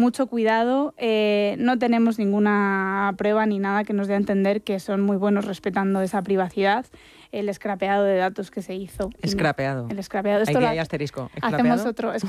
mucho cuidado. No tenemos ninguna prueba ni nada que nos dé a entender que son muy buenos respetando esa privacidad. El scrapeado de datos que se hizo. Scrapeado. El scrapeado. Aquí hay asterisco. Hacemos otro.